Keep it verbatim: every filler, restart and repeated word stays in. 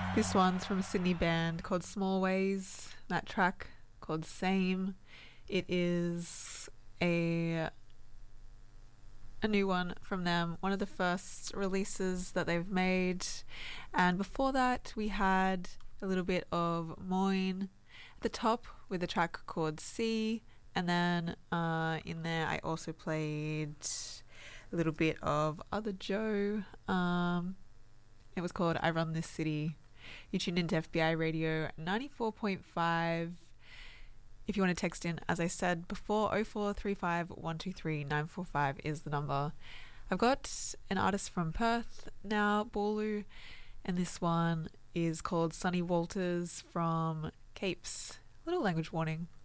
This one's from a Sydney band called Small Ways. That track called Same. It is a a new one from them, one of the first releases that they've made. And before that, we had a little bit of Moyne at the top with a track called C. And then uh, in there, I also played a little bit of Other Joe. Um, it was called I Run This City. You tuned into F B I Radio ninety-four point five. If you want to text in, as I said before, oh four three five, one two three, nine four five is the number. I've got an artist from Perth now, Bolu, and this one is called Sonny Walters from Capes. Little language warning.